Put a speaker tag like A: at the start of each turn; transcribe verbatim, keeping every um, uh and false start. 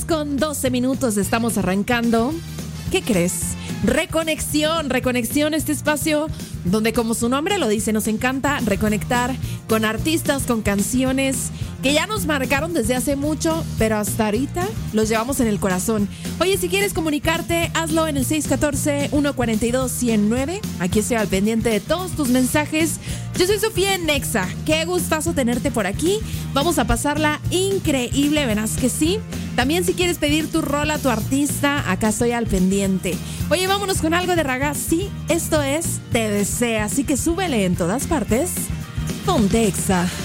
A: diez con doce minutos, estamos arrancando. ¿Qué crees? Reconexión, reconexión, este espacio donde, como su nombre lo dice, nos encanta reconectar con artistas, con canciones que ya nos marcaron desde hace mucho, pero hasta ahorita los llevamos en el corazón. Oye, si quieres comunicarte, hazlo en el seis uno cuatro, uno cuatro dos, uno cero nueve. Aquí estoy al pendiente de todos tus mensajes. Yo soy Sofía en Nexa. Qué gustazo tenerte por aquí. Vamos a pasarla increíble, verás que sí. También si quieres pedir tu rola, tu artista, acá estoy al pendiente. Oye, vámonos con algo de Ragazzi. Esto es Te Desea, así que súbele en todas partes. Ponte Exa.